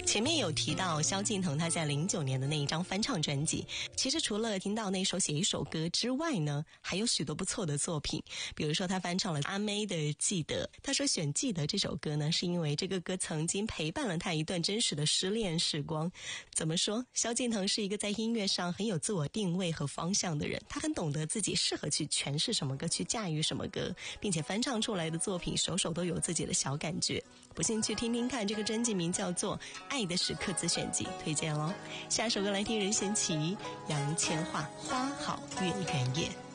前面有提到萧敬腾他在09年的那一张翻唱专辑，其实除了听到那首写一首歌之外呢，还有许多不错的作品。比如说他翻唱了阿妹的《记得》，他说选《记得》这首歌呢，是因为这个歌曾经陪伴了他一段真实的失恋时光。怎么说，萧敬腾是一个在音乐上很有自我定位和方向的人，他很懂得自己适合去诠释什么歌，去驾驭什么歌，并且翻唱出来的作品首首都有自己的小感觉。不信去听听看，这个专辑名叫做《爱的时刻自选集》，推荐咯。下首歌来听任贤齐、杨千嬅《花好月圆夜》。